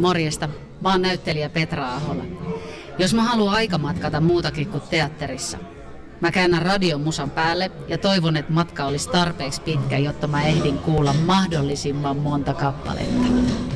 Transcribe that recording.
Morjesta, mä oon näyttelijä Petra Ahola. Jos mä haluan aikamatkata muutakin kuin teatterissa, mä käännän radion musan päälle ja toivon, että matka olisi tarpeeksi pitkä, jotta mä ehdin kuulla mahdollisimman monta kappaletta.